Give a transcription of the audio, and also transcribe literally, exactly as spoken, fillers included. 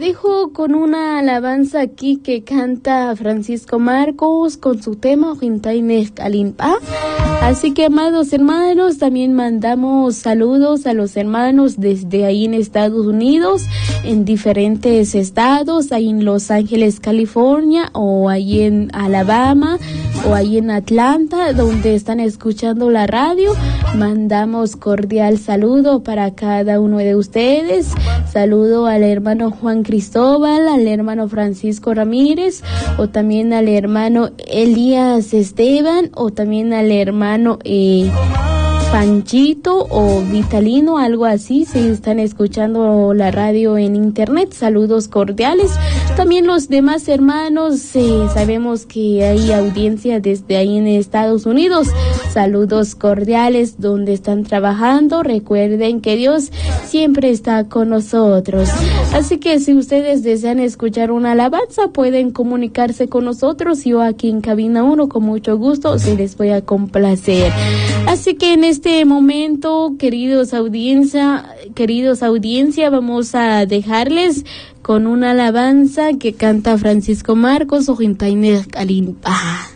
dejo con una alabanza aquí que canta Francisco Marcos con su tema Ojintaineh Kalinpa. Así que, amados hermanos, también mandamos saludos a los hermanos desde ahí en Estados Unidos, en diferentes estados, ahí en Los Ángeles, California, o ahí en Alabama, o ahí en Atlanta, donde están escuchando la radio. Mandamos cordial saludo para cada uno de ustedes. Saludo al hermano Juan Cristóbal, al hermano Francisco Ramírez, o también al hermano Elías Esteban, o también al hermano eh, Panchito o Vitalino, algo así, si están escuchando la radio en internet. Saludos cordiales. También los demás hermanos, eh, sabemos que hay audiencia desde ahí en Estados Unidos. Saludos cordiales donde están trabajando. Recuerden que Dios siempre está con nosotros. Así que si ustedes desean escuchar una alabanza, pueden comunicarse con nosotros. Yo aquí en Cabina uno, con mucho gusto, se les voy a complacer. Así que en este momento, queridos audiencia, queridos audiencia, vamos a dejarles con una alabanza que canta Francisco Marcos, Ojintaineh Kalinpa.